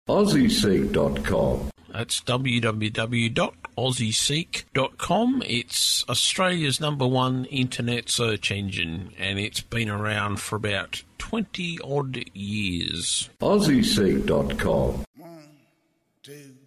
AussieSeek.com. That's www.aussieseek.com. It's Australia's #1 internet search engine, and it's been around for about 20-odd years. AussieSeek.com. 1, 2